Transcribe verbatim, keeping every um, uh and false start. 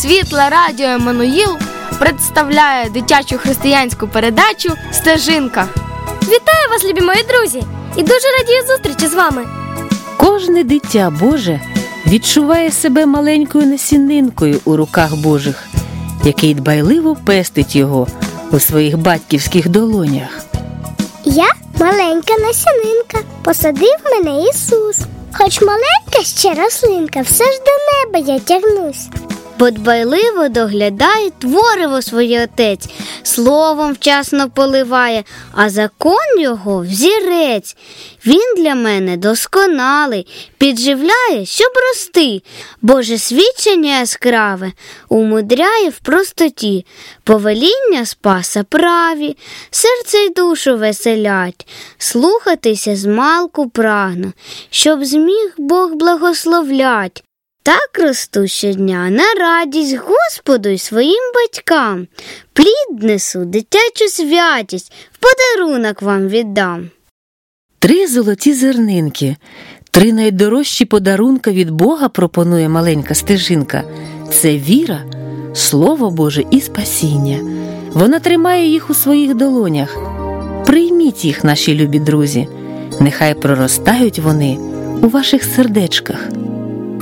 Світле радіо Еммануїл представляє дитячу християнську передачу «Стежинка». Вітаю вас, любі мої друзі! І дуже радію зустрічі з вами. Кожне дитя Боже відчуває себе маленькою насінинкою у руках Божих, який дбайливо пестить його у своїх батьківських долонях. Я маленька насінинка, посадив мене Ісус. Хоч маленька ще рослинка, все ж до неба я тягнусь. Бо дбайливо доглядає твориво своє Отець, словом вчасно поливає, а закон його взірець. Він для мене досконалий, підживляє, щоб рости. Боже свідчення яскраве умудряє в простоті, повеління Спаса праві, серце й душу веселять, слухатися змалку прагну, щоб зміг Бог благословлять. Так росту щодня на радість Господу й своїм батькам. Плід несу, дитячу святість, в подарунок вам віддам. Три золоті зернинки, три найдорожчі подарунка від Бога пропонує маленька стежинка. Це віра, Слово Боже і спасіння. Вона тримає їх у своїх долонях. Прийміть їх, наші любі друзі. Нехай проростають вони у ваших сердечках.